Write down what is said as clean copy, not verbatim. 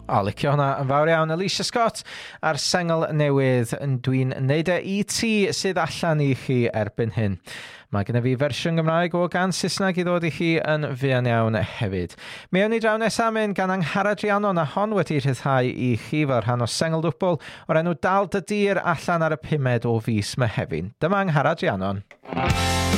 O, licio hwnna yn fawr iawn. Alicia Scott a'r sengl newydd dwi'n neud i ti sydd allan i chi erbyn hyn. Mae gennym fi fersiwn Gymraeg o gan Saesneg i ddod i chi yn fuan iawn hefyd. Mi awn ni draw nesaf mynd gan Angharad Rhiannon a hon wedi rhyddhau i chi fel rhan o sengl dwbl o'r enw Dal dy Dir allan ar y 5 o fis Mehefin. Dyma Angharad Rhiannon.